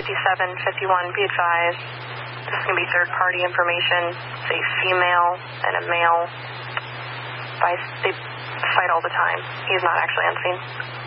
5751, be advised. This is going to be third-party information. It's a female and a male. They fight all the time. He's not actually on scene.